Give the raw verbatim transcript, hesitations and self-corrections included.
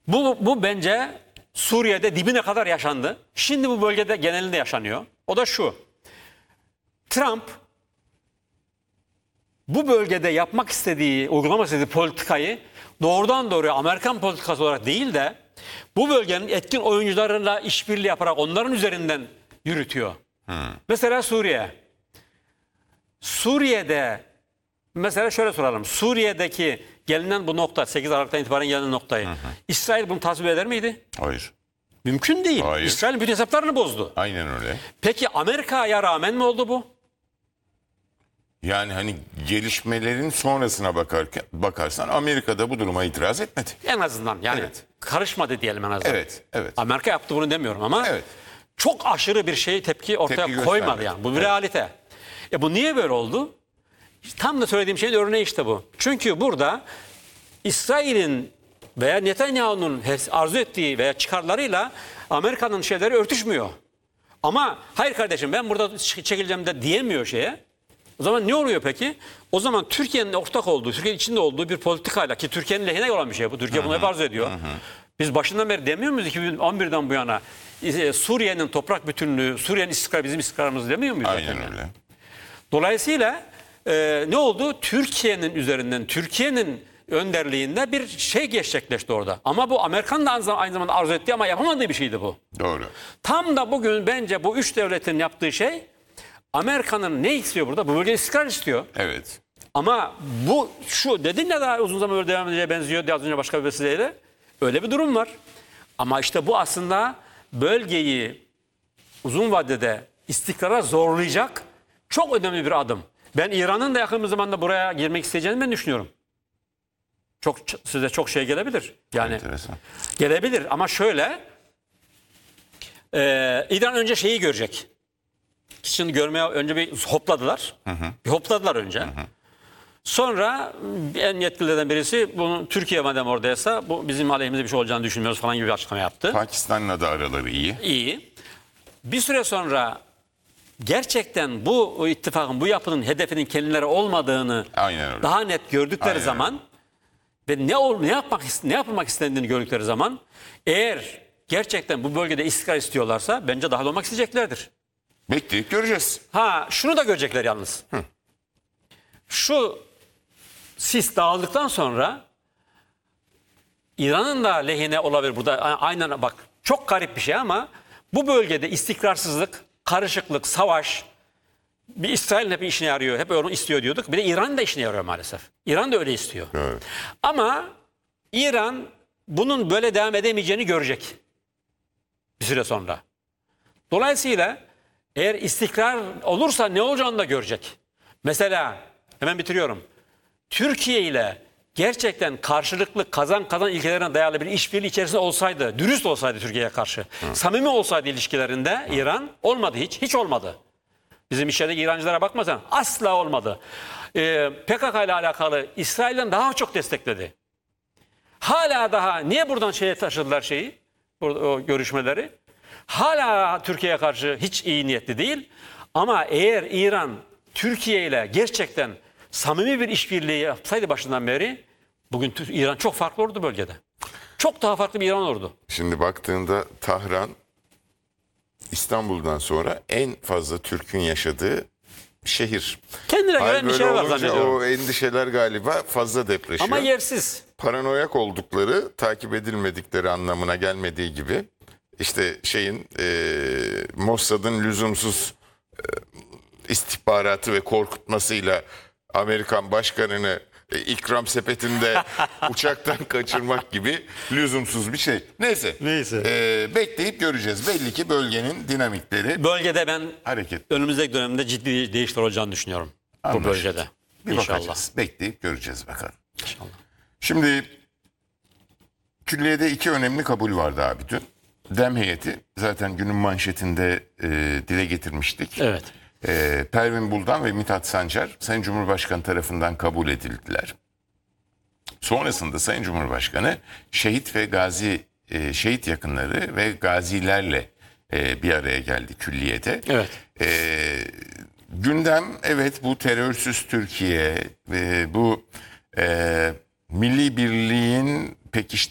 Bu, bu bence Suriye'de dibine kadar yaşandı. Şimdi bu bölgede genelinde yaşanıyor. O da şu. Trump bu bölgede yapmak istediği, uygulamak istediği politikayı doğrudan doğruya Amerikan politikası olarak değil de bu bölgenin etkin oyuncularıyla işbirliği yaparak onların üzerinden yürütüyor. Hmm. Mesela Suriye. Suriye'de mesela şöyle soralım. Suriye'deki gelinen bu nokta, sekiz Aralık'tan itibaren gelinen noktayı. Hı hı. İsrail bunu tasvip eder miydi? Hayır. Mümkün değil. Hayır. İsrail'in bütün hesaplarını bozdu. Aynen öyle. Peki Amerika'ya rağmen mi oldu bu? Yani hani gelişmelerin sonrasına bakarken, bakarsan Amerika'da bu duruma itiraz etmedi. En azından yani Evet. karışmadı diyelim en azından. Evet, evet. Amerika yaptı bunu demiyorum ama Evet. çok aşırı bir şey tepki ortaya Tepki koymadı göstermedi. yani. Bu bir Evet. realite. E bu niye böyle oldu? Tam da söylediğim şeyin örneği işte bu. Çünkü burada İsrail'in veya Netanyahu'nun arzu ettiği veya çıkarlarıyla Amerika'nın şeyleri örtüşmüyor. Ama hayır kardeşim ben burada çekileceğim de diyemiyor şeye. O zaman ne oluyor peki? O zaman Türkiye'nin ortak olduğu, Türkiye'nin içinde olduğu bir politikayla ki Türkiye'nin lehine olan bir şey bu. Türkiye bunu hep arzu ediyor. Hı hı. Biz başından beri demiyor muyuz iki bin on birden bu yana Suriye'nin toprak bütünlüğü, Suriye'nin istikrarı bizim istikrarımız demiyor muyuz? Aynen zaten? öyle. Dolayısıyla e, ne oldu? Türkiye'nin üzerinden, Türkiye'nin önderliğinde bir şey gerçekleşti orada. Ama bu Amerika'nın da aynı zamanda arzu ettiği ama yapamadığı bir şeydi bu. Doğru. Tam da bugün bence bu üç devletin yaptığı şey Amerika'nın ne istiyor burada? Bu bölgede istikrar istiyor. Evet. Ama bu şu dedin ya daha uzun zaman öyle devam edeceğe benziyor diye az önce başka bir vesileyle. Öyle bir durum var. Ama işte bu aslında bölgeyi uzun vadede istikrara zorlayacak çok önemli bir adım. Ben İran'ın da yakın bir zamanda buraya girmek isteyeceğini ben düşünüyorum. Çok size çok şey gelebilir. Yani enteresan. Gelebilir ama şöyle e, İran önce şeyi görecek. Şimdi görmeye önce bir hopladılar. Hı hı. Bir hopladılar önce. Hı hı. Sonra en yetkililerden birisi bunu Türkiye madem oradaysa bu bizim aleyhimize bir şey olacağını düşünmüyoruz falan gibi bir açıklama yaptı. Pakistan'la da araları iyi. İyi. Bir süre sonra gerçekten bu ittifakın, bu yapının hedefinin kendileri olmadığını Aynen öyle. daha net gördükleri Aynen zaman ve ne ol, ne yapmak ne yapılmak istendiğini gördükleri zaman eğer gerçekten bu bölgede istikrar istiyorlarsa bence dahil olmak isteyeceklerdir. Bekleyip göreceğiz. Ha şunu da görecekler yalnız. Hı. Şu sis dağıldıktan sonra İran'ın da lehine olabilir burada. Aynen bak çok garip bir şey ama bu bölgede istikrarsızlık, karışıklık, savaş bir İsrail'in hep işine yarıyor. Hep onu istiyor diyorduk. Bir de İran da işine yarıyor maalesef. İran da öyle istiyor. Evet. Ama İran bunun böyle devam edemeyeceğini görecek. Bir süre sonra. Dolayısıyla eğer istikrar olursa ne olacağını da görecek. Mesela hemen bitiriyorum. Türkiye ile gerçekten karşılıklı kazan kazan ilkelerine dayalı bir işbirliği içerisinde olsaydı, dürüst olsaydı Türkiye'ye karşı, Hı. samimi olsaydı ilişkilerinde Hı. İran olmadı hiç, hiç olmadı. Bizim içerideki İrancılara bakmasan asla olmadı. Ee, P K K ile alakalı İsrail'den daha çok destekledi. Hala daha niye buradan şeye taşıdılar şeyi, o görüşmeleri? Hala Türkiye'ye karşı hiç iyi niyetli değil. Ama eğer İran Türkiye ile gerçekten samimi bir işbirliği yapsaydı başından beri bugün İran çok farklı olurdu bölgede. Çok daha farklı bir İran olurdu. Şimdi baktığında Tahran İstanbul'dan sonra en fazla Türk'ün yaşadığı şehir. Kendine göre endişeler var zannediyorum. O endişeler galiba fazla depreşiyor. Ama yersiz. Paranoyak oldukları, takip edilmedikleri anlamına gelmediği gibi işte şeyin e, Mossad'ın lüzumsuz e, istihbaratı ve korkutmasıyla Amerikan başkanını e, ikram sepetinde uçaktan kaçırmak gibi lüzumsuz bir şey. Neyse. Neyse. E, bekleyip göreceğiz. Belli ki bölgenin dinamikleri Bölgede ben hareket. önümüzdeki dönemde ciddi değişiklikler olacağını düşünüyorum. Anlaşıldı. Bu bölgede. Bir İnşallah. bakacağız. Bekleyip göreceğiz bakalım. İnşallah. Şimdi külliyede iki önemli kabul vardı abi dün. Dem heyeti zaten günün manşetinde e, dile getirmiştik. Evet. E, Pervin Buldan ve Mithat Sancar Sayın Cumhurbaşkanı tarafından kabul edildiler. Sonrasında Sayın Cumhurbaşkanı şehit ve gazi e, şehit yakınları ve gazilerle e, bir araya geldi külliyede. Evet. E, gündem evet bu terörsüz Türkiye, e, bu e, milli birliğin pekiştirilmesi